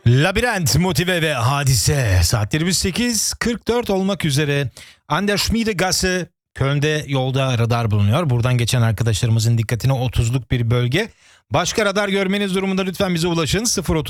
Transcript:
Labirent, Motive ve Hadise. Saatlerimiz 8:44 olmak üzere. An der Schmiedegasse, Köln'de yolda radar bulunuyor. Buradan geçen arkadaşlarımızın dikkatine 30'luk bir bölge. Başka radar görmeniz durumunda lütfen bize ulaşın. 030